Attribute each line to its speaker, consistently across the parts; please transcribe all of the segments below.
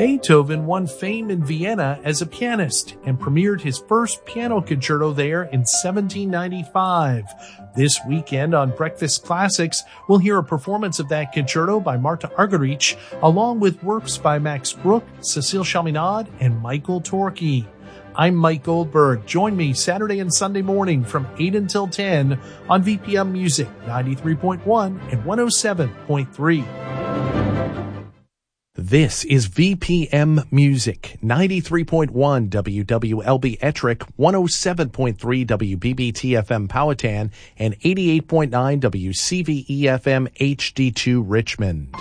Speaker 1: Beethoven won fame in Vienna as a pianist and premiered his first piano concerto there in 1795. This weekend on Breakfast Classics, we'll hear a performance of that concerto by Marta Argerich, along with works by Max Bruch, Cécile Chaminade, and Michael Torke. I'm Mike Goldberg. Join me Saturday and Sunday morning from 8 until 10 on VPM Music 93.1 and 107.3. This is VPM Music, 93.1 WWLB Ettrick, 107.3 WBBT-FM Powhatan, and 88.9 WCVE-FM HD2 Richmond.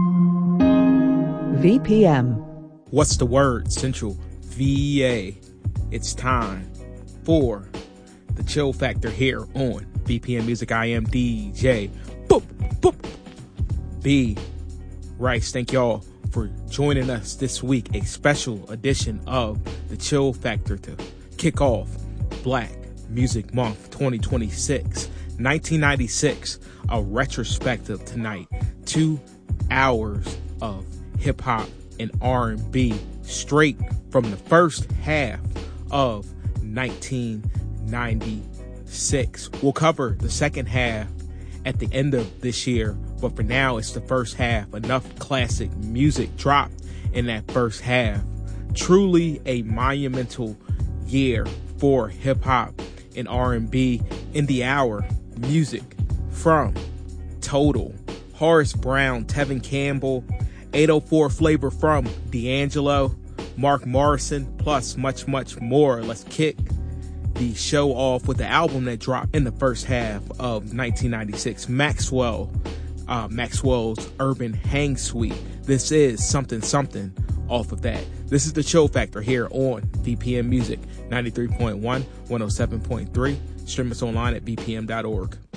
Speaker 2: VPM.
Speaker 3: What's the word, Central VA? It's time for the Chill Factor here on VPM Music. I am DJ Boop Boop B Rice. Thank y'all for joining us this week, a special edition of the Chill Factor to kick off Black Music Month 2026. 1996, a retrospective tonight. 2 hours of hip hop and R&B straight from the first half of 1996. We'll cover the second half at the end of this year, but for now it's the first half. Enough classic music dropped in that first half. Truly a monumental year for hip-hop and R&B. In the hour, music from Total, Horace Brown, Tevin Campbell, 804 flavor from D'Angelo, Mark Morrison, plus much, much more. Let's kick the show off with the album that dropped in the first half of 1996, Maxwell's Urban Hang Suite. This is something off of that. This is the Chill Factor here on VPM Music 93.1, 107.3. Stream us online at bpm.org.